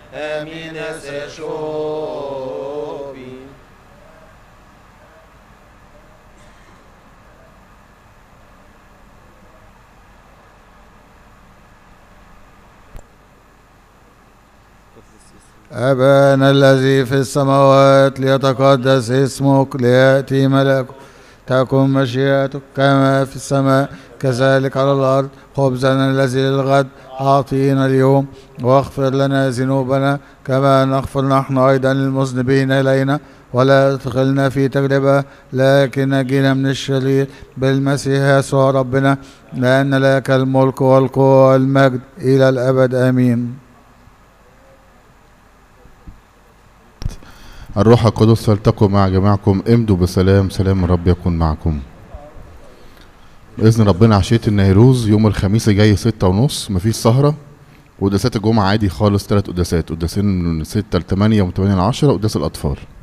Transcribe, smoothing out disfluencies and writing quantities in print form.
امين سشوبي. أبانا الذي في السماوات ليتقدس اسمك ليأتي ملكك تكن مشيئتك كما في السماء كذلك على الأرض. خبزنا الذي للغد أعطينا اليوم واغفر لنا ذنوبنا كما نغفر نحن أيضا للمذنبين إلينا ولا تدخلنا في تجربة لكن نجينا من الشرير بالمسيح يسوع ربنا لأن لك الملك والقوة والمجد إلى الأبد آمين. الروح القدس فلتكن مع جميعكم. امضوا بسلام. سلام الرب يكون معكم. بإذن ربنا عشية النيروز يوم الخميس الجاي 6:30 مفيش سهرة. وقداسات الجمعة عادي خالص 3 قداسات، قداسين من 6 ل 8 و8 ل 10 قداس الأطفال.